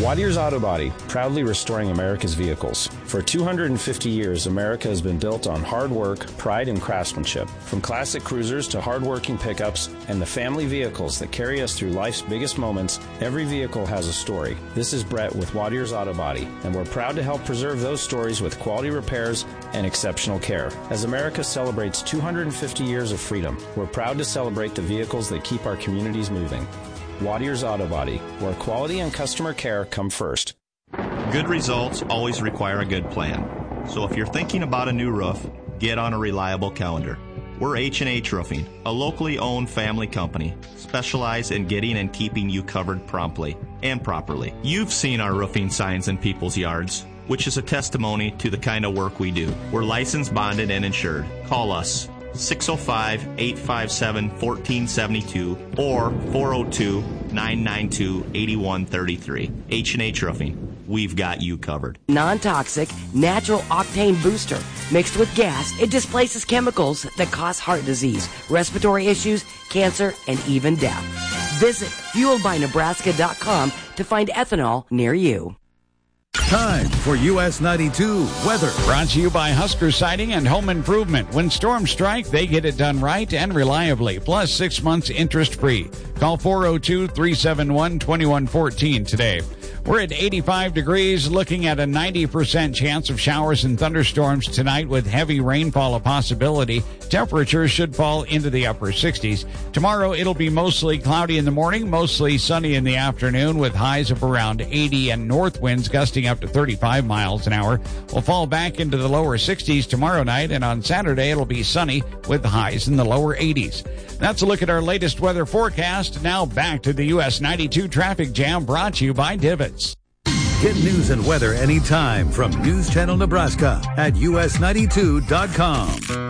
Wattier's Auto Body, proudly restoring America's vehicles. For 250 years, America has been built on hard work, pride, and craftsmanship. From classic cruisers to hard-working pickups and the family vehicles that carry us through life's biggest moments, every vehicle has a story. This is Brett with Wattier's Auto Body, and we're proud to help preserve those stories with quality repairs and exceptional care. As America celebrates 250 years of freedom, we're proud to celebrate the vehicles that keep our communities moving. Wattier's Auto Body, where quality and customer care come first. Good results always require a good plan. So if you're thinking about a new roof, get on a reliable calendar. We're H&H Roofing, a locally owned family company, specialized in getting and keeping you covered promptly and properly. You've seen our roofing signs in people's yards, which is a testimony to the kind of work we do. We're licensed, bonded, and insured. Call us 605-857-1472 or 402-992-8133. H&H Roofing. We've got you covered. Non-toxic, natural octane booster. Mixed with gas, it displaces chemicals that cause heart disease, respiratory issues, cancer, and even death. Visit fueledbynebraska.com to find ethanol near you. Time for US 92 weather. Brought to you by Husker Siding and Home Improvement. When storms strike, they get it done right and reliably, plus 6 months interest-free. Call 402-371-2114 today. We're at 85 degrees, looking at a 90% chance of showers and thunderstorms tonight with heavy rainfall a possibility. Temperatures should fall into the upper 60s. Tomorrow, it'll be mostly cloudy in the morning, mostly sunny in the afternoon with highs of around 80 and north winds gusting up to 35 miles an hour. We'll fall back into the lower 60s tomorrow night, and on Saturday, it'll be sunny with highs in the lower 80s. That's a look at our latest weather forecast. Now back to the US 92 traffic jam brought to you by Divots. Get news and weather anytime from News Channel Nebraska at us92.com.